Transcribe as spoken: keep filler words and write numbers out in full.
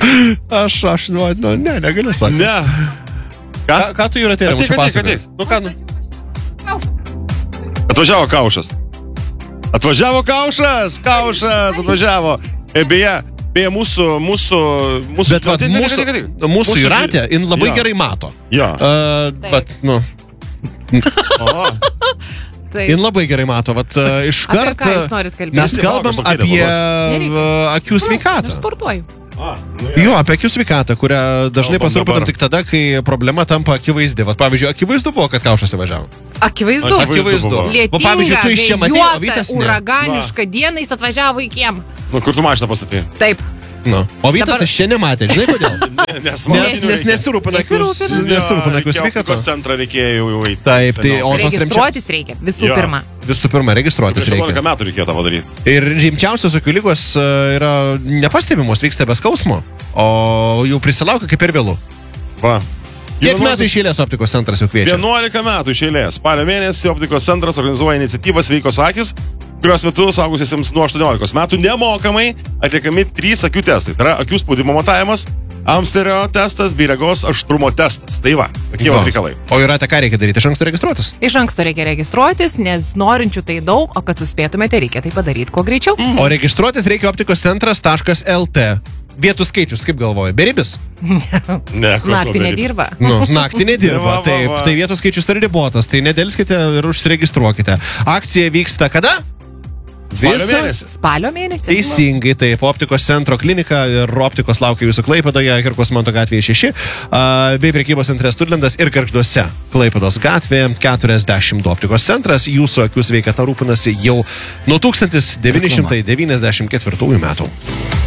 Aš, aš, nu, nu ne, negaliu sakyti. Ne. Ką? Ką, ką tu jūra tėra, mūsų pasakai? Nu ką, nu? Atvažiavo Kaušas. Atvažiavo Kaušas, Kaušas atvažiavo. E, beje, beje, mūsų, mūsų, mūsų... Bet vat, mūsų, mūsų Jūratė, jin labai jo. gerai mato. Jo. Uh, bet, nu... O. Jin labai gerai mato, vat uh, iš Apie kart... ką jūs norit kalbėti? Mes kalbam apie uh, akių sveikatą. Aš sportuoju. A, nu, jo, apie akių sveikatą, kurią dažnai Kalbam pasirūpinam dabar. tik tada, kai problema tampa akivaizdi. Vat, pavyzdžiui, akivaizdu buvo, kad Kaušas įvažiavo. Akivaizdu. Akivaizdu buvo. O, pavyzdžiui, tu iš čia matei, o Vytas ne. uraganišką dieną jis atvažiavo į kiemą. Nu, kur tu mašiną pastatė? Taip. Nu. O Vytas Dabar- aš čia nematė, žinai kodėl? Nes, Nes, nes nesirūpina akių Nesirūpina. nesirūpina akių sveikatos. centrą reikėjo jau eiti. Taip, tai o tos rimčiausios... Registruotis reikia, visų Jo. pirma. Visų pirma, registruotis reikia. aštuoniolika metų reikėjo tą padaryti. Ir rimčiausios akių lygos e, yra nepastebimos, vyksta be skausmo, o jau prisilaukia kaip per vėlų. Va. Kiek metų iš eilės optikos centras jau kviečia? vienuolika metų iš eilės. Spalio mėnesį optikos centras organizuoja iniciatyvą Sveikos akys, kurios metu saugusiesiems nuo aštuoniolikos metų nemokamai atliekami trys akių testai. Tai yra akių spaudimo matavimas, Amsterio testas bei regos aštrumo testas. Tai va, tokie va reikalai. O Jūrate, ką reikia daryti? Iš anksto registruotis? Iš anksto reikia registruotis, nes norinčių tai daug, o kad suspėtumėte, reikia tai padaryti kuo greičiau. Mm. O registruotis reikia optikos centras taškas lt. Vietų skaičius, kaip galvoji, beribis? Ne, Naktį nedirba. Nu, naktį nedirba, Va, va, taip. va. Tai vietų skaičius yra ribotas, tai nedelskite ir užsiregistruokite. Akcija vyksta kada? Spalio Visą- mėnesį. Spalio mėnesį. Teisingai, taip, optikos centro klinika ir optikos laukia jūsų Klaipėdoje, Kirkos Manto gatvėje šeši, a, bei prekybos centre Studlendas ir Gargžduose. Klaipėdos gatvėje keturiasdešimt du optikos centras, jūsų akių sveikata rūpinasi jau nuo tūkstantis devyni šimtai devyniasdešimt ketvirtųjų metų.